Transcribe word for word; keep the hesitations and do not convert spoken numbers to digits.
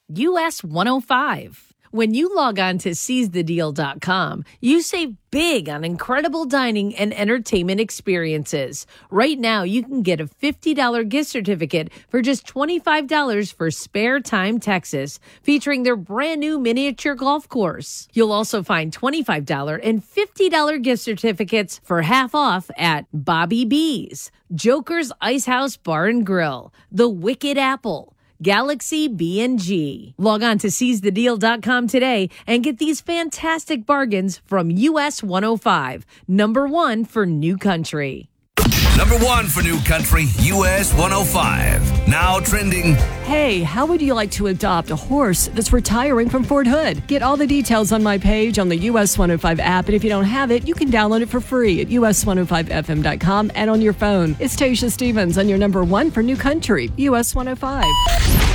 U S one oh five. When you log on to seize the deal dot com, you save big on incredible dining and entertainment experiences. Right now, you can get a fifty dollars gift certificate for just twenty-five dollars for Spare Time, Texas, featuring their brand new miniature golf course. You'll also find twenty-five dollars and fifty dollars gift certificates for half off at Bobby B's, Joker's Ice House Bar and Grill, The Wicked Apple, Galaxy B and G. Log on to seize the deal dot com today and get these fantastic bargains from U S one oh five, number one for New Country. Number one for New Country, U S one oh five. Now trending. Hey, how would you like to adopt a horse that's retiring from Fort Hood? Get all the details on my page on the U S one oh five app, and if you don't have it, you can download it for free at U S one oh five F M dot com and on your phone. It's Tasha Stevens on your number one for New Country, U S one oh five.